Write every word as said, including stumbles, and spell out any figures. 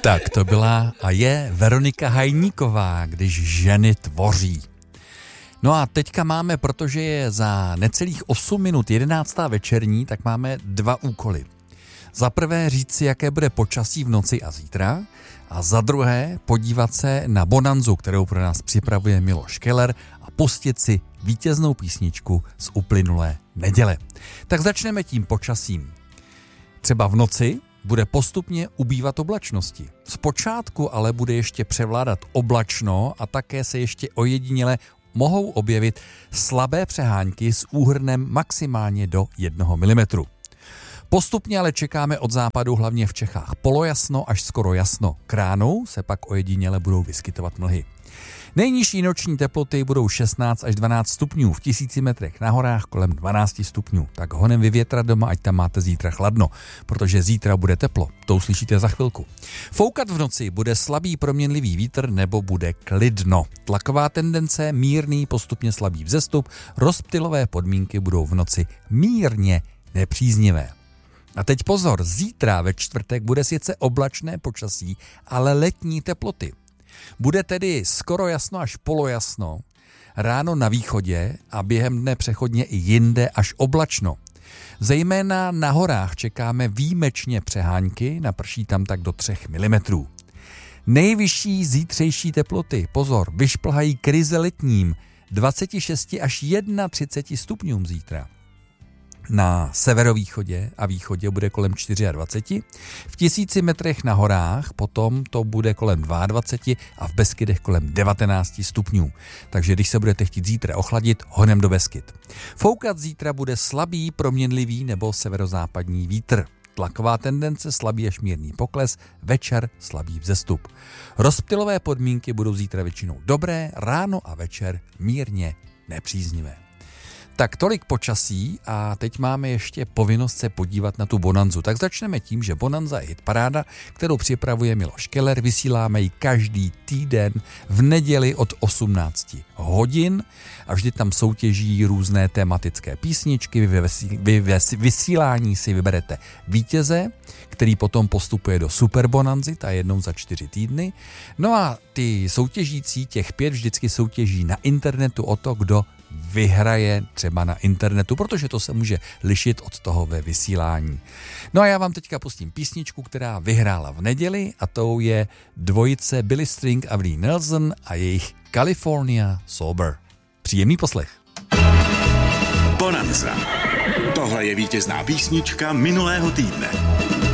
Tak to byla a je Veronika Hajníková, když ženy tvoří. No a teďka máme, protože je za necelých osm minut jedenáctá večerní, tak máme dva úkoly. Za prvé říct si, jaké bude počasí v noci a zítra, a za druhé podívat se na bonanzu, kterou pro nás připravuje Miloš Keller, a pustit si vítěznou písničku z uplynulé neděle. Tak začneme tím počasím. Třeba v noci bude postupně ubývat oblačnosti. Zpočátku ale bude ještě převládat oblačno a také se ještě ojediněle mohou objevit slabé přehánky s úhrnem maximálně do jednoho milimetru. Postupně ale čekáme od západu hlavně v Čechách polojasno až skoro jasno. K ránu se pak ojediněle budou vyskytovat mlhy. Nejnižší noční teploty budou šestnáct až dvanáct stupňů, v tisíci metrech na horách kolem dvanáct stupňů. Tak honem vyvětrat doma, ať tam máte zítra chladno, protože zítra bude teplo, to uslyšíte za chvilku. Foukat v noci bude slabý proměnlivý vítr nebo bude klidno. Tlaková tendence, mírný postupně slabý vzestup, rozptylové podmínky budou v noci mírně nepříznivé. A teď pozor, zítra ve čtvrtek bude sice oblačné počasí, ale letní teploty. Bude tedy skoro jasno až polojasno, ráno na východě a během dne přechodně i jinde až oblačno. Zejména na horách čekáme výjimečně přehánky, naprší tam tak do třech milimetrů. Nejvyšší zítřejší teploty, pozor, vyšplhají k ryze letním dvacet šest až třicet jedna stupňům zítra. Na severovýchodě a východě bude kolem dvacet čtyři, v tisíci metrech na horách potom to bude kolem dvacet dva a v Beskydech kolem devatenáct stupňů. Takže když se budete chtít zítra ochladit, honem do Beskyd. Foukat zítra bude slabý, proměnlivý nebo severozápadní vítr. Tlaková tendence, slabý až mírný pokles, večer slabý vzestup. Rozptylové podmínky budou zítra většinou dobré, ráno a večer mírně nepříznivé. Tak tolik počasí a teď máme ještě povinnost se podívat na tu bonanzu. Tak začneme tím, že bonanza je hitparáda, kterou připravuje Miloš Keller. Vysíláme ji každý týden v neděli od osmnáct hodin a vždy tam soutěží různé tematické písničky. Vy ve vysílání si vyberete vítěze, který potom postupuje do super bonanzy, ta je jednou za čtyři týdny. No a ty soutěžící, těch pět vždycky soutěží na internetu o to, kdo vyhraje třeba na internetu, protože to se může lišit od toho ve vysílání. No a já vám teďka pustím písničku, která vyhrála v neděli, a tou je dvojice Billy String a Willie Nelson a jejich California Sober. Příjemný poslech. Bonanza. Tohle je vítězná písnička minulého týdne.